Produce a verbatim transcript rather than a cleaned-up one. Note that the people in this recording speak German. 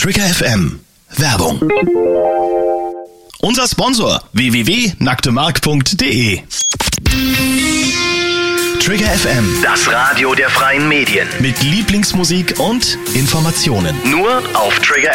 Trigger F M. Werbung. Unser Sponsor w w w punkt nacktemark punkt de. Trigger F M. Das Radio der freien Medien. Mit Lieblingsmusik und Informationen. Nur auf Trigger